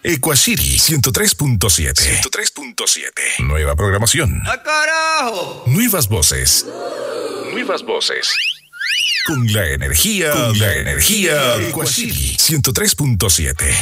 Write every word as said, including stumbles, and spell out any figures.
Equashiri ciento tres punto siete. ciento tres punto siete. Nueva programación. ¡Ah, carajo! Nuevas voces. Nuevas voces. Con la energía, con la energía Equashiri ciento tres punto siete.